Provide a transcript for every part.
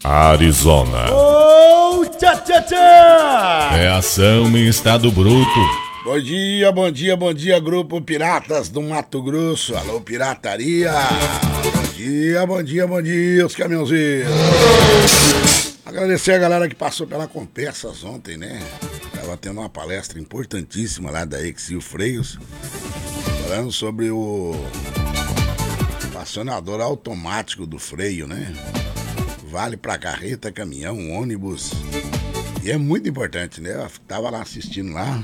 Arizona. Oh, tchá, tchá, tchá! Reação em estado bruto. Bom dia, grupo Piratas do Mato Grosso. Alô, pirataria. Bom dia, os caminhãozinhos. Agradecer a galera que passou pela Compensas ontem, né? Tava tendo uma palestra importantíssima lá da Exil Freios, falando sobre o acionador automático do freio, né? Vale pra carreta, caminhão, ônibus. E é muito importante, né? Eu tava lá assistindo lá.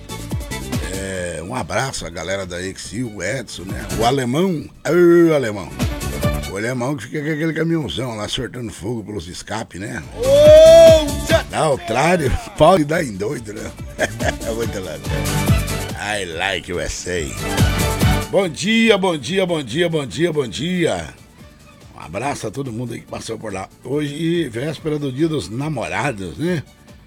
Um abraço à galera da Exil, o Edson, né? O alemão. O alemão que fica com aquele caminhãozão lá sortando fogo pelos escapes, né? Não, o trário, pau e dá em doido, né? Muito louco. I like USA. Bom dia. Um abraço a todo mundo aí que passou por lá. Hoje, véspera do dia dos namorados, né?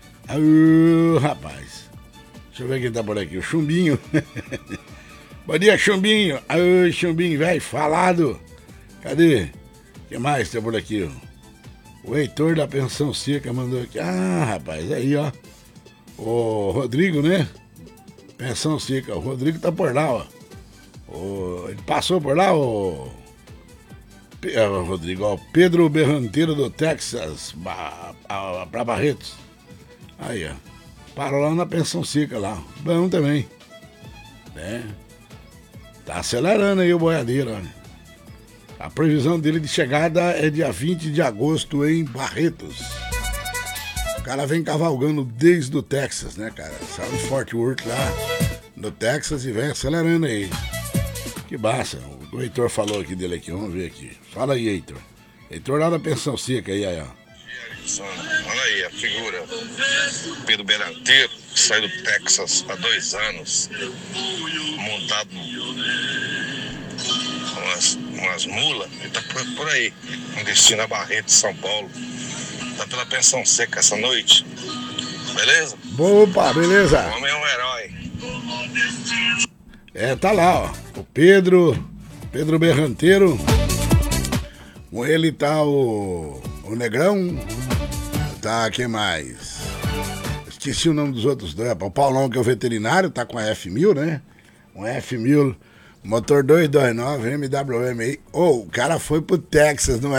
Rapaz. Deixa eu ver quem tá por aqui. O Chumbinho. Bom dia, Chumbinho. Chumbinho, velho, falado. Cadê? O que mais tem por aqui? O Heitor da Pensão Seca mandou aqui. Rapaz, aí, ó. O Rodrigo, né? Pensão Seca. O Rodrigo tá por lá, ó. Ele passou por lá, o Rodrigo, ó. Pedro Berranteiro do Texas, pra Barretos. Aí, ó. Parou lá na Pensão Seca lá. Bom também. Né? Tá acelerando aí o boiadeiro, olha. A previsão dele de chegada é dia 20 de agosto em Barretos. O cara vem cavalgando desde o Texas, né, cara? Saiu de Fort Worth lá no Texas e vem acelerando aí. Que massa. O Heitor falou aqui dele aqui, vamos ver aqui. Fala aí, Heitor. Heitor lá da Pensão Seca aí, ó. Olha aí a figura. Pedro Beranteiro, que saiu do Texas há 2 anos, montado umas mulas, ele tá por aí, no destino a Barretos, São Paulo. Tá pela Pensão Seca essa noite. Beleza? Opa, beleza. O homem é um herói. Tá lá, ó. O Pedro Berranteiro. Com ele tá o Negrão. Tá, quem mais? Esqueci o nome dos outros dois. O Paulão, que é o veterinário, tá com a F1000, né? Um F1000, motor 229, MWM aí. O cara foi pro Texas, não é?